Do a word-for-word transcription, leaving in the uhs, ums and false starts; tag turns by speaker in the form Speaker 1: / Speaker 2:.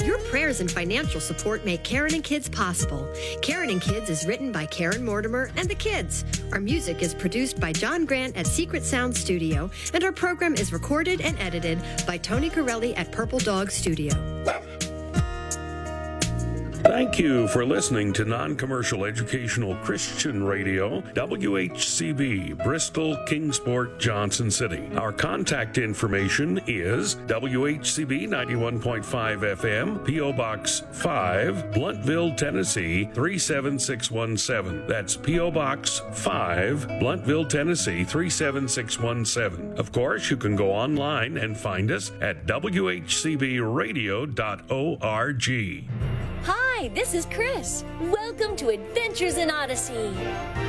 Speaker 1: Your prayers and financial support make Karen and Kids possible. Karen and Kids is written by Karen Mortimer and the kids. Our music is produced by John Grant at Secret Sound Studio, and our program is recorded and edited by Tony Corelli at Purple Dog Studio.
Speaker 2: Thank you for listening to Non-Commercial Educational Christian Radio, W H C B, Bristol, Kingsport, Johnson City. Our contact information is W H C B ninety-one point five F M, P O. Box five, Bluntville, Tennessee three seven six one seven. That's P O. Box five, Bluntville, Tennessee three seven six one seven. Of course, you can go online and find us at w h c b radio dot org.
Speaker 3: Hi, this is Chris. Welcome to Adventures in Odyssey.